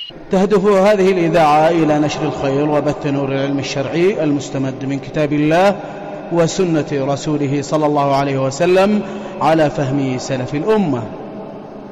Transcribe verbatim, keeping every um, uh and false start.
تهدف هذه الإذاعة إلى نشر الخير وبث نور العلم الشرعي المستمد من كتاب الله وسنة رسوله صلى الله عليه وسلم على فهم سلف الأمة.